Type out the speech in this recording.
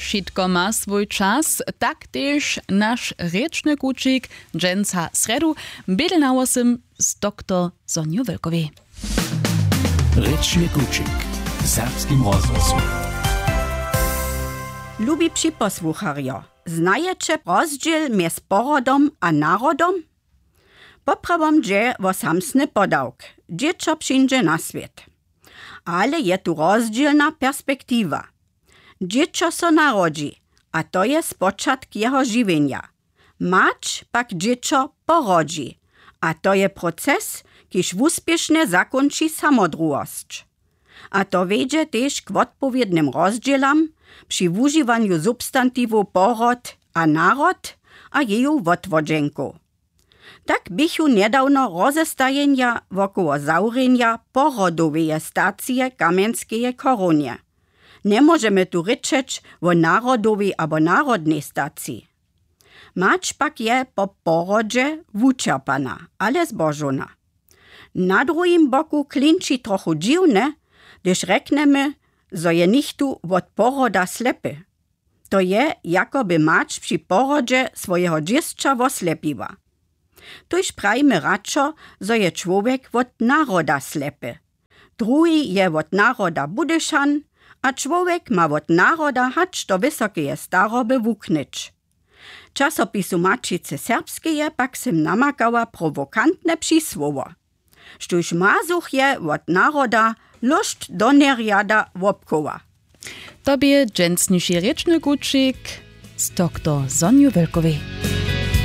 Wšitko ma swój czas, tak też nasz rečny kučik dżęca sredu biedelnałosym z dr Sonju Wölkowej. Rečny kučik w serbskim rozgłosu. Lubi posłucharjo, znajecie rozdziel między porodom a narodom? Poprawom dże wo samsny podałk, dziecko przyjdzie na świat. Ale je tu rozdzielna perspektywa. Dziecko so narodzi, a to jest początek jego żywienia. Mać pak dziecko porodzi, a to je proces, kiż uspiesznie zakończy samodruwość. A to wiedzie też k odpowiednim rozdzielam przy używaniu substantywu porod a narod a jeju odwodzenku. Tak bychu niedawno rozestajenia wokoło zaurenia porodowej stacji Kamienskeje Koronie. Nie możemy tu ryczeć o narodowej albo narodnej stacji. Mać pak je po porodzie wučerpana, ale zbożona. Na drugim boku klinči trochu dziwne, gdyż reknemy, że je nichtu od poroda slepy. To je, jakoby mać przy porodzie swojego dziecka oslepiła. Tuż prajmy radšo, że je człowiek od naroda slepy. Drugi je od naroda budyszan, a człowiek ma od naroda hacz do wysokiej staroby wuknyć. Czasopisu Mačice Serbskeje pak sem namakała prowokantne przysłowo. Štuž mazuch je od naroda lušt do nerjada wopkowa. Tobie dżęcniszy rečny kučik z dr Sonju Wölkowej.